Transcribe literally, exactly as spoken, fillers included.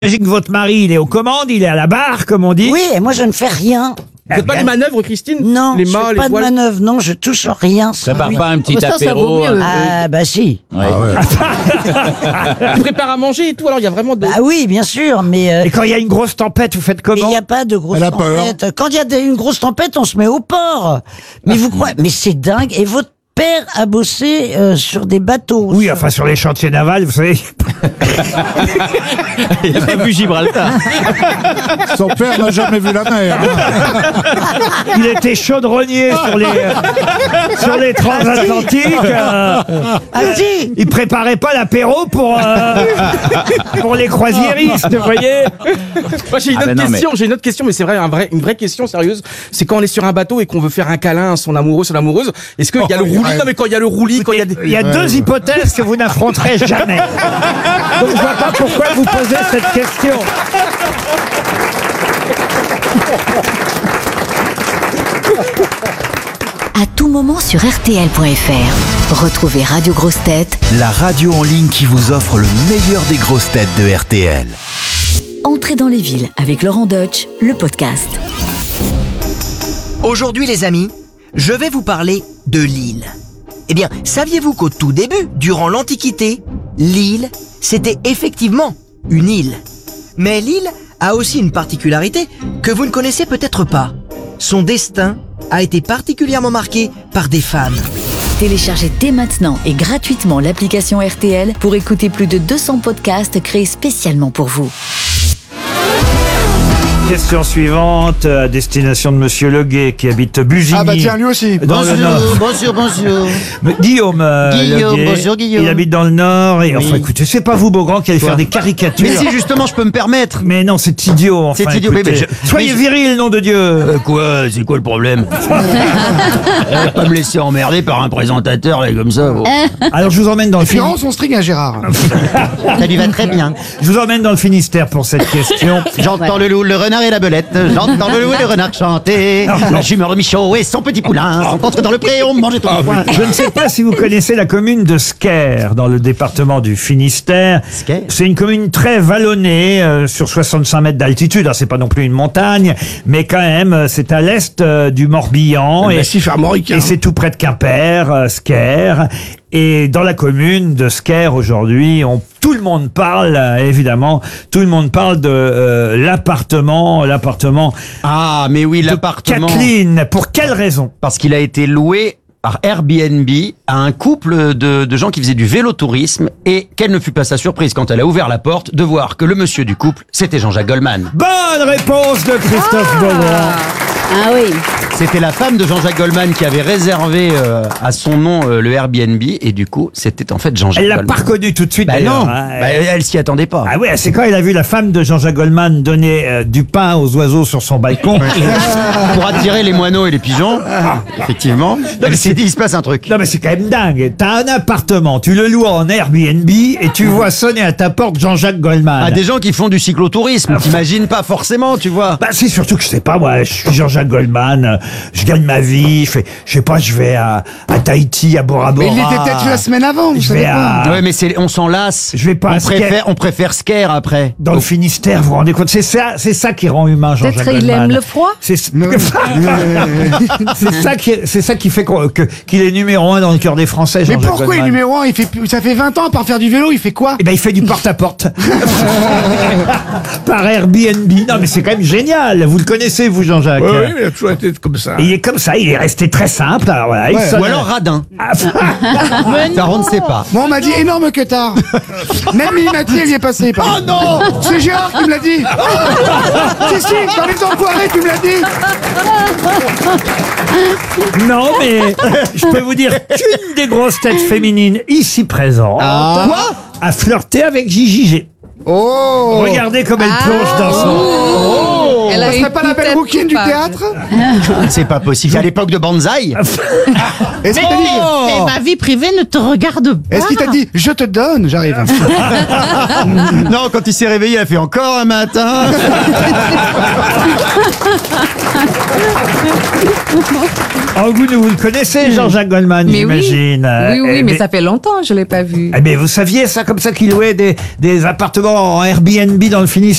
J'imagine que votre mari, il est aux commandes, il est à la barre, comme on dit. Oui, et moi je ne fais rien. Vous faites pas les manœuvres, Christine? Non, les je mains, fais les pas de voiles. manœuvre, non, je touche rien. Ça part Oui. pas un petit ça, ça apéro. vaut mieux. un- Ah bah si. Ouais. Tu prépares à manger et tout, alors il y a vraiment de... Ah oui, bien sûr, mais euh, Et quand il y a une grosse tempête, vous faites mais il comment? n'y a pas de grosse Elle a peur. tempête. Quand il y a des- une grosse tempête, on se met au port. Mais vous croyez, mais c'est dingue. Et votre père a bossé euh, sur des bateaux. Oui, sur- enfin sur les chantiers navals, vous savez. Il a pas vu Gibraltar. Son père n'a jamais vu la mer. Il était chaudronnier sur les euh, sur les transatlantiques. euh, Ah si. il préparait pas l'apéro pour euh, pour les croisiéristes, vous voyez. Moi j'ai une Ah, autre bah non, question, j'ai une autre question, mais c'est vrai, un vrai, une vraie question sérieuse. C'est quand on est sur un bateau et qu'on veut faire un câlin à son amoureux, son amoureuse. Est-ce qu'il y a le Oh, roulis? ouais. Non mais quand il y a le roulis, quand il y a des... Il y a deux hypothèses que vous n'affronterez jamais. Donc je vois pas pourquoi vous posez cette question. À tout moment sur R T L point F R. Retrouvez Radio Grosses Têtes, La radio en ligne qui vous offre le meilleur des grosses têtes de R T L. Entrez dans les villes avec Laurent Deutsch, le podcast. Aujourd'hui les amis, je vais vous parler de l'île. Eh bien, saviez-vous qu'au tout début, durant l'Antiquité, l'île, c'était effectivement une île. Mais l'île a aussi une particularité que vous ne connaissez peut-être pas. Son destin a été particulièrement marqué par des femmes. Téléchargez dès maintenant et gratuitement l'application R T L pour écouter plus de deux cents podcasts créés spécialement pour vous. Question suivante à destination de Monsieur Leguet qui habite Bugigny. Ah bah tiens, lui aussi. Dans le Nord. bonjour, bonjour. Mais Guillaume, euh, Guillaume, Leguet, bonjour, Guillaume. il habite dans le Nord et enfin écoutez, c'est pas vous Beaugrand qui allez faire des caricatures. Mais si justement je peux me permettre. Mais non, c'est idiot. Enfin, C'est idiot, mais- écoutez. mais je- Soyez mais je- viril, nom de Dieu. Euh, quoi? C'est quoi le problème? Euh, Pas me laisser emmerder par un présentateur là, comme ça. bon. Alors je vous emmène dans le Puis rends Finistère. son string à Gérard. Ça lui va très bien. Je vous emmène dans le Finistère pour cette question. J'entends le loup, le renard et la belette. J'entends le loup et le renard chanter. La jumeur de Michaud et son petit poulain sont entrés dans le pré, on mangeait tout le coin. Je ne sais pas si vous connaissez la commune de Sker, dans le département du Finistère. Sker. C'est une commune très vallonnée, euh, sur soixante-cinq mètres d'altitude. Alors, c'est pas non plus une montagne, mais quand même, euh, c'est à l'est euh, du Morbihan. Le et massif armoricain. et c'est tout près de Quimper, euh, Sker. Et dans la commune de Sker, aujourd'hui, on, tout le monde parle, euh, évidemment, tout le monde parle de euh, l'appartement, l'appartement Ah, mais oui, de l'appartement. Kathleen. Pour quelle raison? Parce qu'il a été loué par Airbnb à un couple de, de gens qui faisaient du vélotourisme et quelle ne fut pas sa surprise quand elle a ouvert la porte de voir que le monsieur du couple, c'était Jean-Jacques Goldman. Bonne réponse de Christophe Beaugrand. Ah oui. C'était la femme de Jean-Jacques Goldman qui avait réservé euh, à son nom euh, le Airbnb et du coup, c'était en fait Jean-Jacques Elle l'a Goldman. pas reconnu tout de suite. Bah d'ailleurs, non, hein. bah, elle s'y attendait pas. Ah ouais, c'est quand elle a vu la femme de Jean-Jacques Goldman donner euh, du pain aux oiseaux sur son balcon. Pour attirer les moineaux et les pigeons, effectivement, elle s'est dit, il se passe un truc. Non mais c'est quand même dingue. T'as un appartement, tu le loues en Airbnb et tu vois sonner à ta porte Jean-Jacques Goldman. À des gens qui font du cyclotourisme, t'imagines pas forcément, tu vois. Bah c'est surtout que je sais pas, moi, je suis Jean-Jacques Goldman, euh, je gagne ma vie, je fais, je sais pas, je vais à, à Tahiti, à Bora Bora. Mais il était peut-être la semaine avant, vous Je savez vais pas. à... Ouais, mais c'est, on s'en lasse. Je vais pas on à Sker. préfère, on préfère Sker après. Dans le Finistère, vous vous rendez compte, c'est ça, c'est ça qui rend humain Jean-Jacques Peut-être Goldman. il aime le froid. C'est c'est ça qui, c'est ça qui fait qu'on- que- qu'il est numéro un dans le cœur des Français. Mais Jean-Jacques pourquoi il est Goldman. numéro un? Il fait, plus- ça fait vingt ans, à part faire du vélo, il fait quoi? Eh ben, il fait du porte-à-porte. Par Airbnb. Non, mais c'est quand même génial. Vous le connaissez, vous, Jean-Jacques. Oui, mais il a toujours été comme ça. Et il est comme ça, il est resté très simple. Alors, voilà, il Ouais. sonne- Ou alors radin. Ah, Ça, on ne sait pas. Moi, on m'a dit énorme que tard. Même Mimati, elle y est passée. Oh non! C'est Gérard qui me l'a dit. Si, si, dans les enfoirés, tu me l'as dit. non, mais je peux vous dire qu'une des grosses têtes féminines ici présentes Quoi? a flirté avec Gigi G. Oh! Regardez comme elle plonge dans son... Elle a Ça une serait pas la belle tête rouquine du coupable. théâtre? C'est pas possible. À l'époque de Banzai. Est-ce qu'il t'a dit, Et ma vie privée ne te regarde pas. est-ce qu'il t'a dit, je te donne, j'arrive. Non, quand il s'est réveillé, il a fait encore un matin. Oh, vous, vous le connaissez, Jean-Jacques Goldman, Mais oui. j'imagine. Oui, oui, Eh, mais ça fait longtemps, je l'ai pas vu. Eh bien, vous saviez ça, comme ça, qu'il louait des, des appartements en Airbnb dans le Finistère?